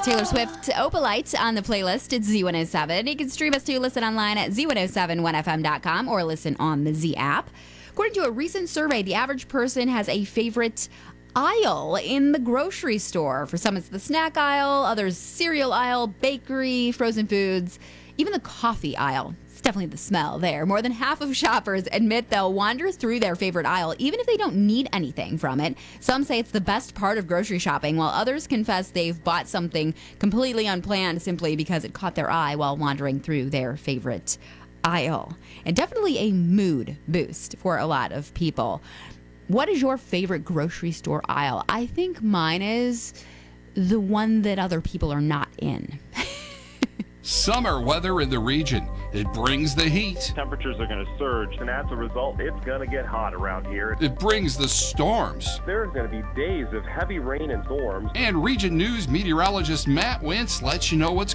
Taylor Swift, Opalite on the playlist. It's Z107. You can stream us to listen online at z1071fm.com or listen on the Z app. According to a recent survey, the average person has a favorite aisle in the grocery store. For some, it's the snack aisle, others cereal aisle, bakery, frozen foods, even the coffee aisle. It's definitely the smell there. More than half of shoppers admit they'll wander through their favorite aisle, even if they don't need anything from it. Some say it's the best part of grocery shopping, while others confess they've bought something completely unplanned simply because it caught their eye while wandering through their favorite aisle. And definitely a mood boost for a lot of people. What is your favorite grocery store aisle? I think mine is the one that other people are not in. Summer weather in the region. It brings the heat. Temperatures are going to surge, and as a result, it's going to get hot around here. It brings the storms. There's going to be days of heavy rain and storms. And Region News meteorologist Matt Wentz lets you know what's